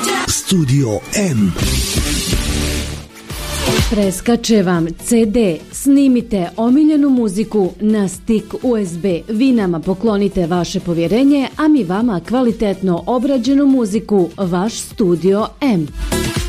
Studio M. Preskače vam CD, snimite omiljenu muziku na stik USB. Vi nama poklonite vaše povjerenje, a mi vama kvalitetno obrađenu muziku, vaš Studio M.